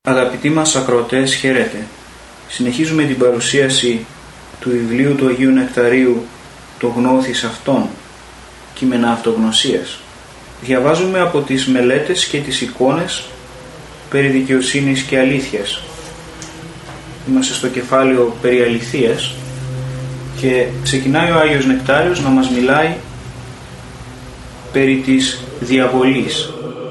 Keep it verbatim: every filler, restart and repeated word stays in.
Αγαπητοί μας ακροατές, χαίρετε. Συνεχίζουμε την παρουσίαση του βιβλίου του Αγίου Νεκταρίου «Το γνώθεις αυτόν», κείμενα αυτογνωσίας. Διαβάζουμε από τις μελέτες και τις εικόνες περί δικαιοσύνης και αλήθειας. Είμαστε στο κεφάλαιο περί αληθείας και ξεκινάει ο Άγιος Νεκτάριος να μας μιλάει περί της διαβολής.